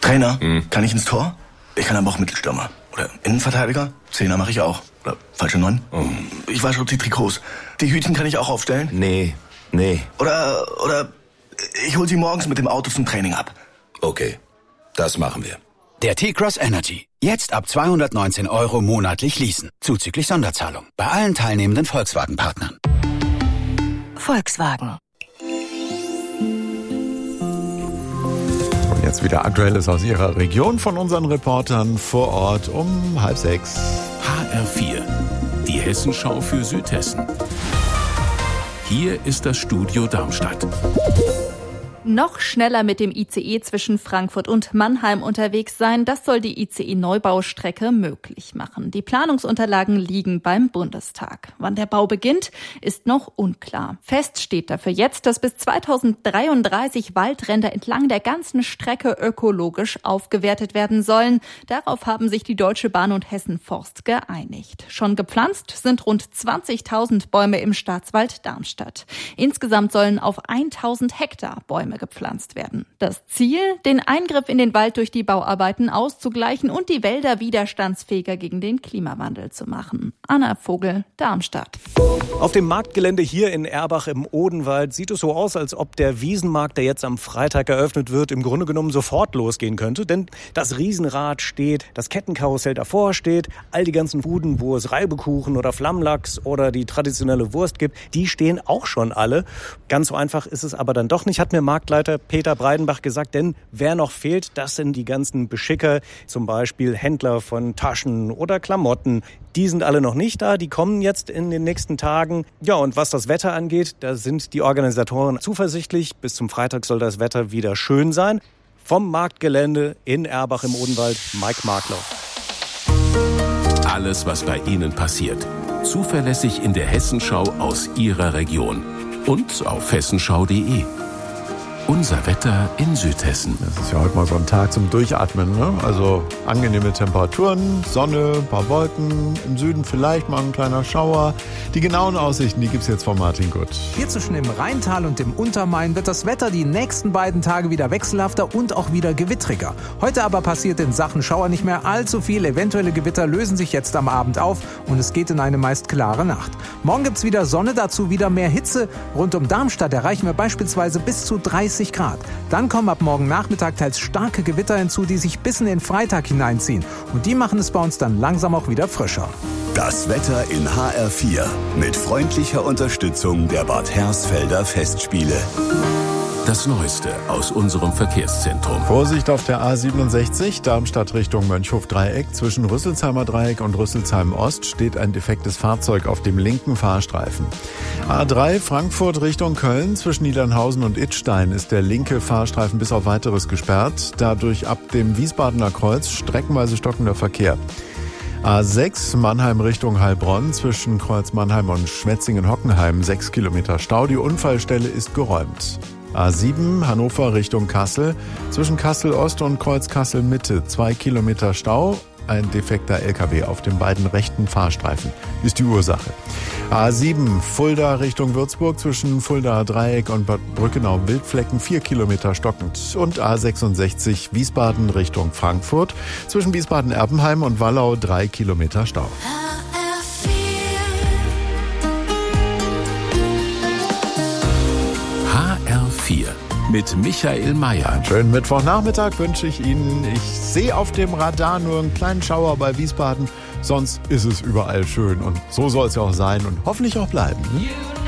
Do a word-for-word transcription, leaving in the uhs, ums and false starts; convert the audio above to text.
Trainer, hm. kann ich ins Tor? Ich kann aber auch Mittelstürmer. Oder Innenverteidiger? Zehner mache ich auch. Oder falsche Neun? Oh. Ich wasche die Trikots. Die Hütchen kann ich auch aufstellen? Nee, nee. Oder, oder ich hol sie morgens mit dem Auto zum Training ab. Okay, das machen wir. Der T-Cross Energy. Jetzt ab zweihundertneunzehn Euro monatlich leasen. Zuzüglich Sonderzahlung. Bei allen teilnehmenden Volkswagen-Partnern. Volkswagen. Und jetzt wieder Aktuelles aus Ihrer Region von unseren Reportern vor Ort um halb sechs. H R vier. Die Hessenschau für Südhessen. Hier ist das Studio Darmstadt. Noch schneller mit dem I C E zwischen Frankfurt und Mannheim unterwegs sein, das soll die I C E-Neubaustrecke möglich machen. Die Planungsunterlagen liegen beim Bundestag. Wann der Bau beginnt, ist noch unklar. Fest steht dafür jetzt, dass bis zweitausenddreiunddreißig Waldränder entlang der ganzen Strecke ökologisch aufgewertet werden sollen. Darauf haben sich die Deutsche Bahn und Hessen Forst geeinigt. Schon gepflanzt sind rund zwanzigtausend Bäume im Staatswald Darmstadt. Insgesamt sollen auf tausend Hektar Bäume gepflanzt werden. Das Ziel, den Eingriff in den Wald durch die Bauarbeiten auszugleichen und die Wälder widerstandsfähiger gegen den Klimawandel zu machen. Anna Vogel, Darmstadt. Auf dem Marktgelände hier in Erbach im Odenwald sieht es so aus, als ob der Wiesenmarkt, der jetzt am Freitag eröffnet wird, im Grunde genommen sofort losgehen könnte. Denn das Riesenrad steht, das Kettenkarussell davor steht, all die ganzen Buden, wo es Reibekuchen oder Flammlachs oder die traditionelle Wurst gibt, die stehen auch schon alle. Ganz so einfach ist es aber dann doch nicht, hat mir Marktleiter Peter Breidenbach gesagt, denn wer noch fehlt, das sind die ganzen Beschicker, zum Beispiel Händler von Taschen oder Klamotten. Die sind alle noch nicht da, die kommen jetzt in den nächsten Tagen. Ja, und was das Wetter angeht, da sind die Organisatoren zuversichtlich. Bis zum Freitag soll das Wetter wieder schön sein. Vom Marktgelände in Erbach im Odenwald, Mike Marklow. Alles, was bei Ihnen passiert. Zuverlässig in der Hessenschau aus Ihrer Region. Und auf hessenschau punkt de. Unser Wetter in Südhessen. Das ist ja heute mal so ein Tag zum Durchatmen, ne? Also angenehme Temperaturen, Sonne, ein paar Wolken, im Süden vielleicht mal ein kleiner Schauer. Die genauen Aussichten, die gibt's jetzt von Martin Gutt. Hier zwischen dem Rheintal und dem Untermain wird das Wetter die nächsten beiden Tage wieder wechselhafter und auch wieder gewittriger. Heute aber passiert in Sachen Schauer nicht mehr allzu viel. Eventuelle Gewitter lösen sich jetzt am Abend auf und es geht in eine meist klare Nacht. Morgen gibt's wieder Sonne, dazu wieder mehr Hitze. Rund um Darmstadt erreichen wir beispielsweise bis zu dreißig Grad. Dann kommen ab morgen Nachmittag teils starke Gewitter hinzu, die sich bis in den Freitag hineinziehen. Und die machen es bei uns dann langsam auch wieder frischer. Das Wetter in H R vier mit freundlicher Unterstützung der Bad Hersfelder Festspiele. Das Neueste aus unserem Verkehrszentrum. Vorsicht auf der A siebenundsechzig, Darmstadt Richtung Mönchhof-Dreieck. Zwischen Rüsselsheimer Dreieck und Rüsselsheim Ost steht ein defektes Fahrzeug auf dem linken Fahrstreifen. A drei, Frankfurt Richtung Köln. Zwischen Niedernhausen und Idstein ist der linke Fahrstreifen bis auf Weiteres gesperrt. Dadurch ab dem Wiesbadener Kreuz streckenweise stockender Verkehr. A sechs, Mannheim Richtung Heilbronn. Zwischen Kreuz Mannheim und Schwetzingen-Hockenheim sechs Kilometer Stau. Die Unfallstelle ist geräumt. A sieben, Hannover Richtung Kassel. Zwischen Kassel Ost und Kreuz Kassel Mitte zwei Kilometer Stau. Ein defekter L K W auf den beiden rechten Fahrstreifen ist die Ursache. A sieben, Fulda Richtung Würzburg. Zwischen Fuldaer Dreieck und Bad Brückenau-Wildflecken vier Kilometer stockend. Und A sechsundsechzig, Wiesbaden Richtung Frankfurt. Zwischen Wiesbaden-Erbenheim und Wallau drei Kilometer Stau. H R vier mit Michael Mayer. Einen schönen Mittwochnachmittag wünsche ich Ihnen. Ich sehe auf dem Radar nur einen kleinen Schauer bei Wiesbaden. Sonst ist es überall schön. Und so soll es ja auch sein und hoffentlich auch bleiben.